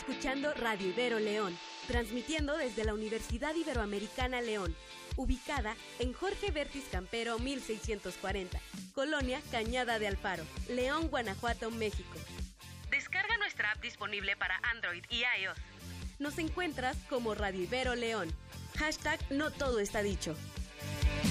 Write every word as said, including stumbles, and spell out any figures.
escuchando Radio Ibero León, transmitiendo desde la Universidad Iberoamericana León, ubicada en Jorge Bertis Campero mil seiscientos cuarenta, Colonia Cañada de Alfaro, León, Guanajuato, México. Descarga nuestra app disponible para Android y iOS. Nos encuentras como Radio Ibero León. Hashtag no todo está dicho.